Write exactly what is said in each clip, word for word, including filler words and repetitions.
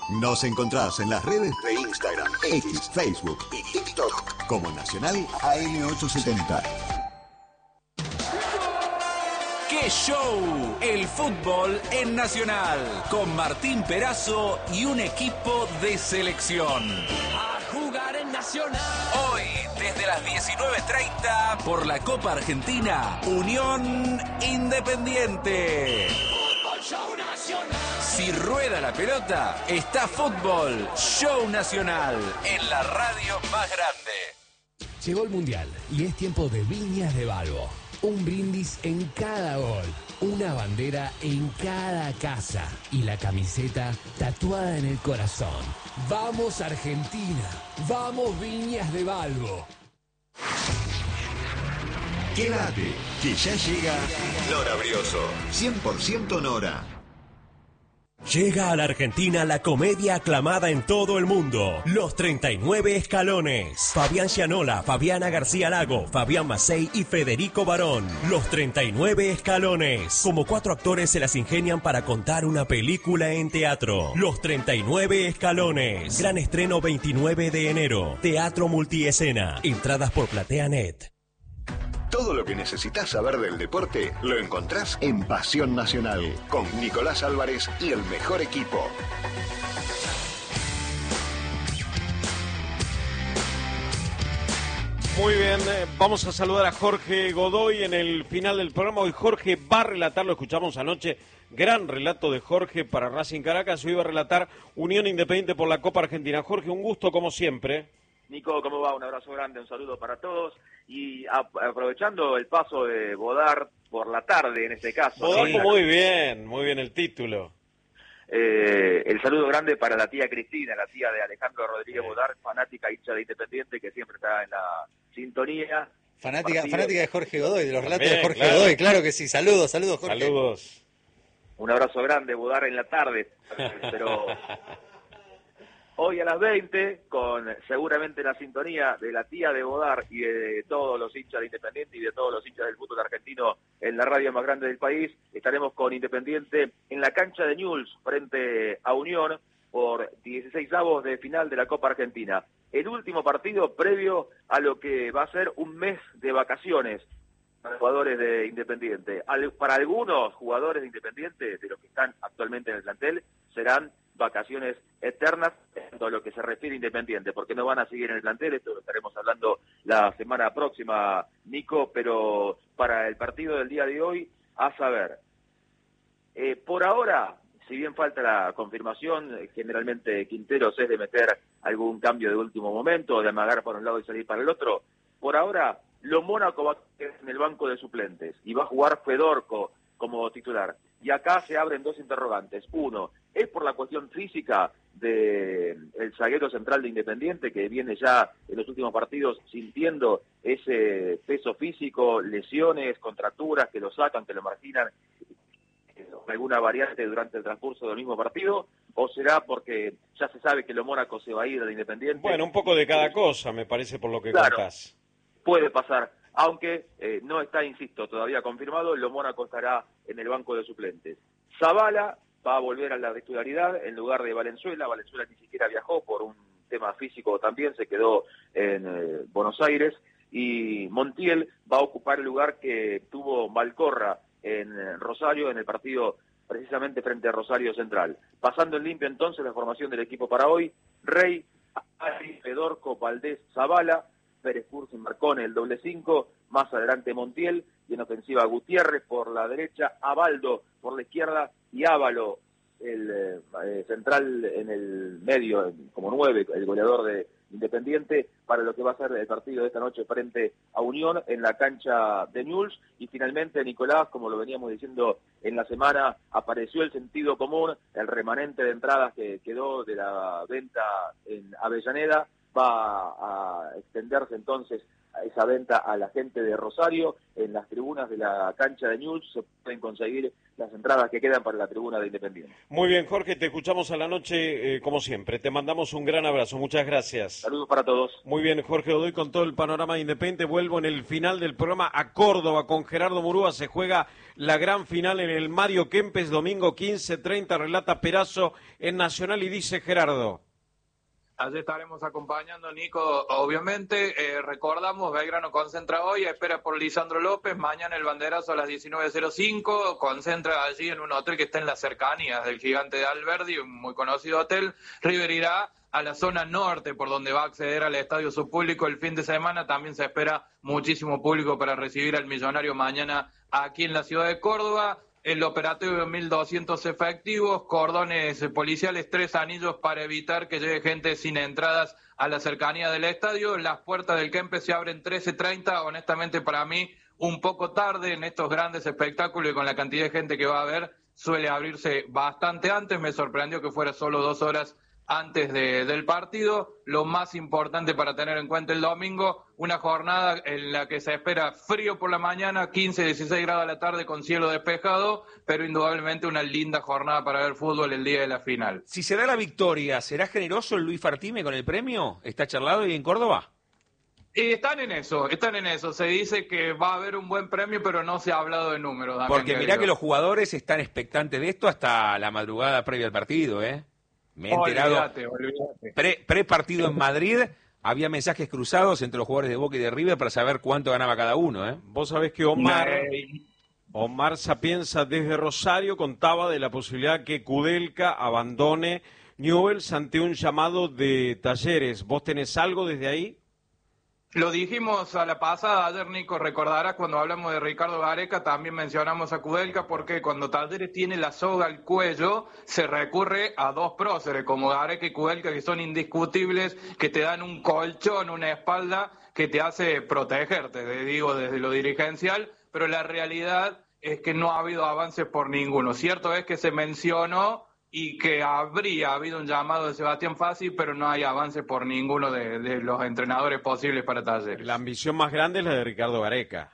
Nos encontrás en las redes de Instagram, X, Facebook y TikTok como Nacional A M ochocientos setenta. ¡Qué show! El fútbol en Nacional, con Martín Perazo y un equipo de selección. A jugar en Nacional. Hoy, desde las diecinueve treinta, por la Copa Argentina, Unión Independiente. Fútbol Show Nacional. Si rueda la pelota, está Fútbol Show Nacional, en la radio más grande. Llegó el Mundial y es tiempo de Viñas de Balbo. Un brindis en cada gol, una bandera en cada casa y la camiseta tatuada en el corazón. ¡Vamos Argentina! ¡Vamos Viñas de Balbo! Quédate, que ya llega Nora Brioso, cien por ciento Nora. Llega a la Argentina la comedia aclamada en todo el mundo, Los treinta y nueve Escalones. Fabián Gianola, Fabiana García Lago, Fabián Macei y Federico Barón. Los treinta y nueve Escalones. Como cuatro actores se las ingenian para contar una película en teatro. Los treinta y nueve Escalones. Gran estreno veintinueve de enero. Teatro Multiescena. Entradas por PlateaNet. Todo lo que necesitas saber del deporte lo encontrás en Pasión Nacional, con Nicolás Álvarez y el mejor equipo. Muy bien, eh, vamos a saludar a Jorge Godoy en el final del programa. Hoy Jorge va a relatar, lo escuchamos anoche, gran relato de Jorge para Racing Caracas. Hoy va a relatar Unión Independiente por la Copa Argentina. Jorge, un gusto como siempre. Nico, ¿cómo va? Un abrazo grande, un saludo para todos. Y a, aprovechando el paso de Bodart por la tarde, en este caso. Bodart, ¿no? muy bien, muy bien el título. Eh, el saludo grande para la tía Cristina, la tía de Alejandro Rodríguez sí. Bodart, fanática hincha de Independiente, que siempre está en la sintonía. Fanática, fanática de Jorge Godoy, de los relatos bien, de Jorge claro. Godoy, claro que sí. Saludos, saludos, Jorge. Saludos. Un abrazo grande, Bodart, en la tarde. Pero... hoy a las veinte, con seguramente la sintonía de la tía de Bodart y de todos los hinchas de Independiente y de todos los hinchas del fútbol argentino en la radio más grande del país, estaremos con Independiente en la cancha de Newell's frente a Unión por dieciseisavos de final de la Copa Argentina. El último partido previo a lo que va a ser un mes de vacaciones para los jugadores de Independiente. Para algunos jugadores de Independiente, de los que están actualmente en el plantel, serán vacaciones eternas en todo lo que se refiere a Independiente, porque no van a seguir en el plantel, esto lo estaremos hablando la semana próxima, Nico, pero para el partido del día de hoy, a saber, eh, por ahora, si bien falta la confirmación, generalmente Quinteros es de meter algún cambio de último momento, de amagar para un lado y salir para el otro, por ahora, lo Mónaco va a quedar en el banco de suplentes, y va a jugar Fedorco como titular. Y acá se abren dos interrogantes. Uno, ¿es por la cuestión física del zaguero central de Independiente, que viene ya en los últimos partidos sintiendo ese peso físico, lesiones, contracturas que lo sacan, que lo marginan, alguna variante durante el transcurso del mismo partido? ¿O será porque ya se sabe que lo Mónaco se va a ir de Independiente? Bueno, un poco de cada cosa, me parece, por lo que claro, contás. Puede pasar. Aunque eh, no está, insisto, todavía confirmado, lo Mónaco estará en el banco de suplentes. Zavala va a volver a la titularidad en lugar de Valenzuela. Valenzuela ni siquiera viajó por un tema físico también, se quedó en eh, Buenos Aires. Y Montiel va a ocupar el lugar que tuvo Malcorra en Rosario en el partido precisamente frente a Rosario Central. Pasando en limpio entonces la formación del equipo para hoy: Rey, Ari, Fedorco, Valdés, Zavala, Pérez Cursi, Marcone, el doble cinco, más adelante Montiel, y en ofensiva Gutiérrez por la derecha, Abaldo por la izquierda y Ávalo, el eh, central en el medio, como nueve, el goleador de Independiente, para lo que va a ser el partido de esta noche frente a Unión en la cancha de Newell's. Y finalmente, Nicolás, como lo veníamos diciendo en la semana, apareció el sentido común, el remanente de entradas que quedó de la venta en Avellaneda, va a extenderse entonces esa venta a la gente de Rosario. En las tribunas de la cancha de Newell's se pueden conseguir las entradas que quedan para la tribuna de Independiente. Muy bien, Jorge, te escuchamos a la noche eh, como siempre. Te mandamos un gran abrazo, muchas gracias. Saludos para todos. Muy bien, Jorge Godoy con todo el panorama de Independiente. Vuelvo en el final del programa a Córdoba con Gerardo Murúa. Se juega la gran final en el Mario Kempes, domingo quince treinta, relata Perazo en Nacional y dice Gerardo. Allí estaremos acompañando, Nico, obviamente. Eh, recordamos, Belgrano concentra hoy, espera por Lisandro López. Mañana el banderazo a las diecinueve cero cinco. Concentra allí en un hotel que está en las cercanías del Gigante de Alberdi, un muy conocido hotel. River irá a la zona norte, por donde va a acceder al estadio subpúblico el fin de semana. También se espera muchísimo público para recibir al Millonario mañana aquí en la ciudad de Córdoba. El operativo de mil doscientos efectivos, cordones policiales, tres anillos para evitar que llegue gente sin entradas a la cercanía del estadio. Las puertas del Kempes se abren trece treinta, honestamente para mí un poco tarde en estos grandes espectáculos y con la cantidad de gente que va a haber, suele abrirse bastante antes. Me sorprendió que fuera solo dos horas antes de, del partido. Lo más importante para tener en cuenta el domingo, una jornada en la que se espera frío por la mañana, quince, dieciséis grados a la tarde con cielo despejado, pero indudablemente una linda jornada para ver fútbol el día de la final. Si se da la victoria, ¿será generoso el Luis Fartime con el premio? ¿Está charlado y en Córdoba? Y están en eso, están en eso. Se dice que va a haber un buen premio, pero no se ha hablado de números. Damián, Porque mirá querido. que los jugadores están expectantes de esto hasta la madrugada previa al partido, ¿eh? Me he enterado, olvídate, olvídate. Pre, pre partido en Madrid, había mensajes cruzados entre los jugadores de Boca y de River para saber cuánto ganaba cada uno, ¿eh? Vos sabés que Omar, Eh, Omar Sapienza desde Rosario contaba de la posibilidad que Kudelka abandone Newell's ante un llamado de Talleres. ¿Vos tenés algo desde ahí? Lo dijimos a la pasada, ayer Nico, recordarás cuando hablamos de Ricardo Gareca, también mencionamos a Kudelka, porque cuando Talleres tiene la soga al cuello, se recurre a dos próceres, como Gareca y Kudelka, que son indiscutibles, que te dan un colchón, una espalda, que te hace protegerte, te digo, desde lo dirigencial, pero la realidad es que no ha habido avances por ninguno. Cierto es que se mencionó y que habría habido un llamado de Sebastián Fassi, pero no hay avance por ninguno de, de los entrenadores posibles para Talleres. La ambición más grande es la de Ricardo Gareca.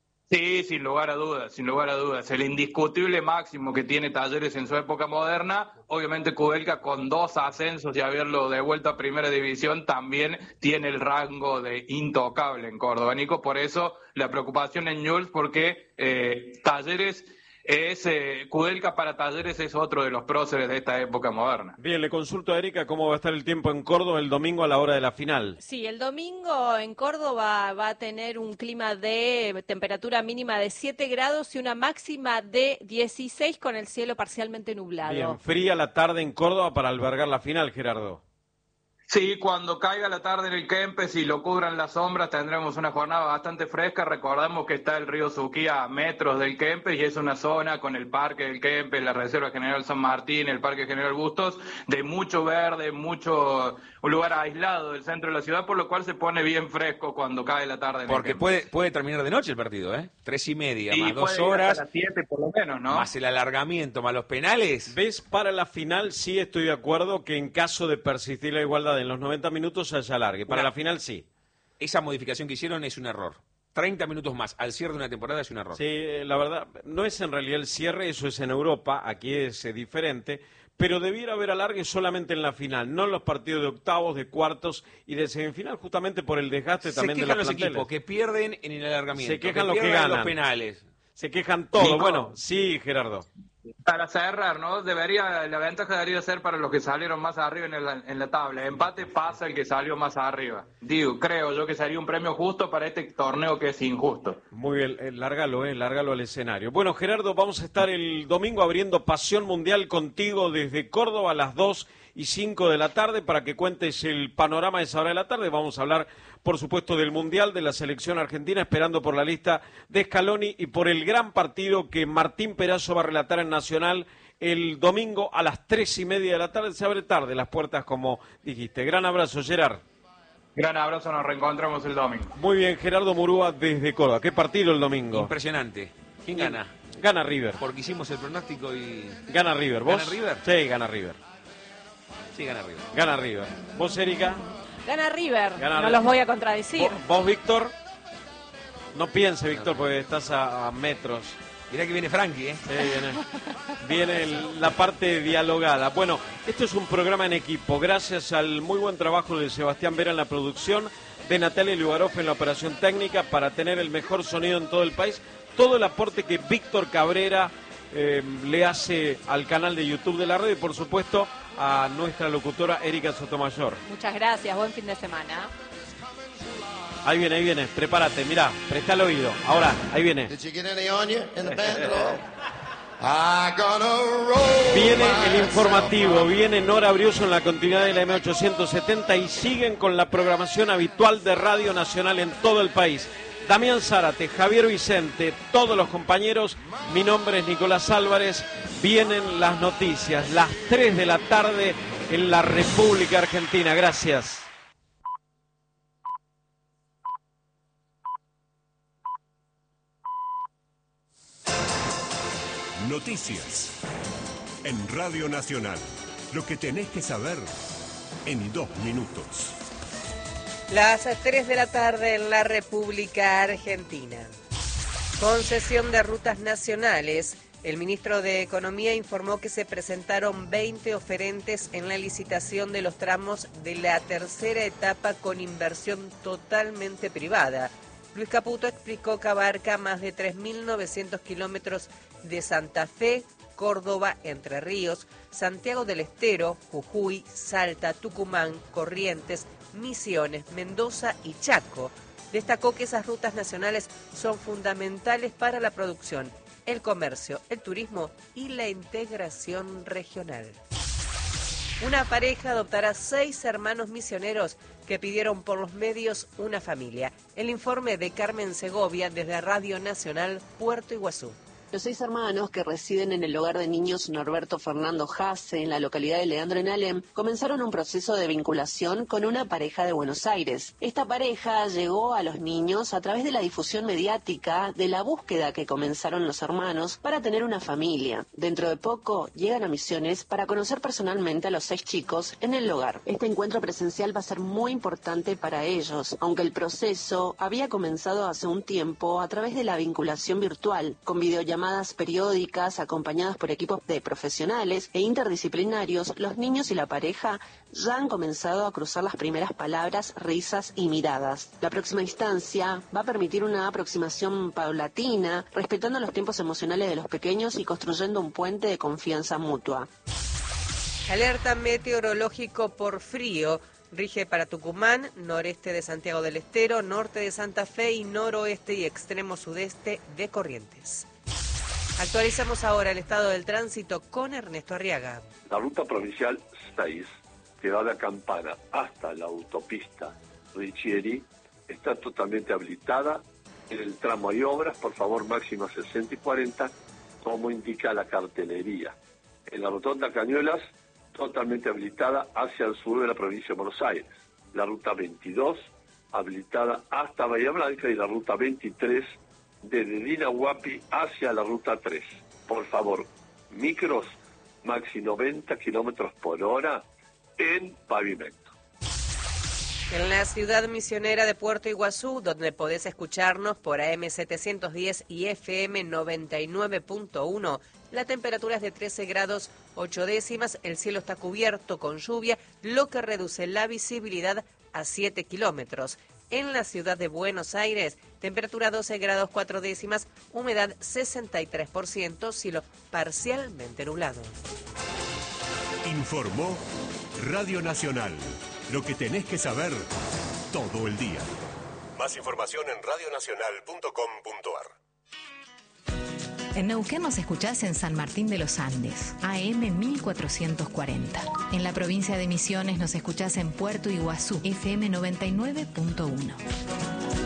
Sí, sin lugar a dudas, sin lugar a dudas. El indiscutible máximo que tiene Talleres en su época moderna, obviamente Kudelka con dos ascensos y haberlo devuelto a Primera División también tiene el rango de intocable en Córdoba, Nico. Por eso la preocupación en Newell's, porque eh, Talleres... Es, eh, Kudelka para Talleres es otro de los próceres de esta época moderna. Bien, le consulto a Erika cómo va a estar el tiempo en Córdoba el domingo a la hora de la final. Sí, el domingo en Córdoba va a tener un clima de temperatura mínima de siete grados y una máxima de dieciséis con el cielo parcialmente nublado. Bien, fría la tarde en Córdoba para albergar la final, Gerardo. Sí, cuando caiga la tarde en el Kempes y lo cubran las sombras tendremos una jornada bastante fresca. Recordamos que está el río Suquía a metros del Kempes y es una zona con el Parque del Kempes, la Reserva General San Martín, el Parque General Bustos, de mucho verde, mucho un lugar aislado del centro de la ciudad, por lo cual se pone bien fresco cuando cae la tarde en Porque el Kempes. puede, puede terminar de noche el partido, ¿eh? Tres y media, Y más dos puede ir horas, hasta las siete por lo menos, ¿no? más el alargamiento, más los penales. ¿Ves? Para la final sí estoy de acuerdo que en caso de persistir la igualdad en los noventa minutos se alargue. Para Una- la final sí. Esa modificación que hicieron es un error. treinta minutos más al cierre de una temporada es un error. Sí, eh, la verdad, no es en realidad el cierre, eso es en Europa, aquí es eh, diferente, pero debiera haber alargue solamente en la final, no en los partidos de octavos, de cuartos y de semifinal, justamente por el desgaste Se también de quejan los los planteles. equipos que pierden en el alargamiento, Se quejan los que pierden ganan. los penales. Se quejan todos. Nico. Bueno, sí, Gerardo. Para cerrar, ¿no? Debería, la ventaja debería ser para los que salieron más arriba en, el- en la tabla. Empate pasa el que salió más arriba. Digo, creo yo que sería un premio justo para este torneo que es injusto. Muy bien, eh, lárgalo, eh, lárgalo al escenario. Bueno, Gerardo, vamos a estar el domingo abriendo Pasión Mundial contigo desde Córdoba a las dos y cinco de la tarde para que cuentes el panorama de esa hora de la tarde. Vamos a hablar, por supuesto, del Mundial, de la selección argentina, esperando por la lista de Scaloni y por el gran partido que Martín Perazo va a relatar en Nacional el domingo a las tres y media de la tarde. Se abre tarde las puertas, como dijiste. Gran abrazo, Gerard. Gran abrazo, nos reencontramos el domingo. Muy bien, Gerardo Murúa desde Córdoba. ¿Qué partido el domingo? Impresionante. ¿Quién gana? Gana River. Porque hicimos el pronóstico y... Gana River. ¿Vos? ¿Gana River? Sí, gana River. Sí, gana River. Gana River. ¿Vos, Erika? Gana River, Gana no River. los voy a contradecir. ¿Vos, vos, Víctor? No piense, Víctor, porque estás a, a metros. Mirá que viene Frankie, ¿eh? Sí, viene, viene el- la parte dialogada. Bueno, esto es un programa en equipo. Gracias al muy buen trabajo de Sebastián Vera en la producción, de Natalia Lugaroff en la operación técnica, para tener el mejor sonido en todo el país. Todo el aporte que Víctor Cabrera eh, le hace al canal de YouTube de la red y, por supuesto, a nuestra locutora Erika Sotomayor. Muchas gracias, buen fin de semana. Ahí viene, ahí viene. Prepárate, mirá, presta el oído. Ahora, ahí viene. Viene el informativo, viene Nora Briuso en la continuidad de la M ochocientos setenta y siguen con la programación habitual de Radio Nacional en todo el país. Damián Zárate, Javier Vicente, todos los compañeros, mi nombre es Nicolás Álvarez, vienen las noticias, las tres de la tarde en la República Argentina. Gracias. Noticias en Radio Nacional. Lo que tenés que saber en dos minutos. Las tres de la tarde en la República Argentina. Concesión de rutas nacionales. El ministro de Economía informó que se presentaron veinte oferentes en la licitación de los tramos de la tercera etapa con inversión totalmente privada. Luis Caputo explicó que abarca más de tres mil novecientos kilómetros de Santa Fe, Córdoba, Entre Ríos, Santiago del Estero, Jujuy, Salta, Tucumán, Corrientes, Misiones, Mendoza y Chaco. Destacó que esas rutas nacionales son fundamentales para la producción, el comercio, el turismo y la integración regional. Una pareja adoptará seis hermanos misioneros que pidieron por los medios una familia. El informe de Carmen Segovia desde Radio Nacional Puerto Iguazú. Los seis hermanos que residen en el hogar de niños Norberto Fernando Jase, en la localidad de Leandro en Alem, comenzaron un proceso de vinculación con una pareja de Buenos Aires. Esta pareja llegó a los niños a través de la difusión mediática de la búsqueda que comenzaron los hermanos para tener una familia. Dentro de poco llegan a Misiones para conocer personalmente a los seis chicos en el hogar. Este encuentro presencial va a ser muy importante para ellos, aunque el proceso había comenzado hace un tiempo a través de la vinculación virtual, con videollamadas periódicas acompañadas por equipos de profesionales e interdisciplinarios. Los niños y la pareja ya han comenzado a cruzar las primeras palabras, risas y miradas. La próxima instancia va a permitir una aproximación paulatina, respetando los tiempos emocionales de los pequeños y construyendo un puente de confianza mutua. Alerta meteorológico por frío. Rige para Tucumán, noreste de Santiago del Estero, norte de Santa Fe y noroeste y extremo sudeste de Corrientes. Actualizamos ahora el estado del tránsito con Ernesto Arriaga. La ruta provincial seis, que va de Campana hasta la autopista Richieri, está totalmente habilitada. En el tramo hay obras, por favor, máximo sesenta y cuarenta, como indica la cartelería. En la rotonda Cañuelas, totalmente habilitada hacia el sur de la provincia de Buenos Aires. La ruta veintidós, habilitada hasta Bahía Blanca, y la ruta veintitrés, desde Dinahuapi hacia la ruta tres. Por favor, micros, maxi noventa kilómetros por hora en pavimento. En la ciudad misionera de Puerto Iguazú, donde podés escucharnos por A M setecientos diez y F M noventa y nueve punto uno, la temperatura es de trece grados ocho décimas, el cielo está cubierto con lluvia, lo que reduce la visibilidad a siete kilómetros. En la ciudad de Buenos Aires, temperatura doce grados cuatro décimas, humedad sesenta y tres por ciento, cielo parcialmente nublado. Informó Radio Nacional. Lo que tenés que saber todo el día. Más información en radio nacional punto com punto ar. En Neuquén nos escuchás en San Martín de los Andes, A M mil cuatrocientos cuarenta. En la provincia de Misiones nos escuchás en Puerto Iguazú, F M noventa y nueve punto uno.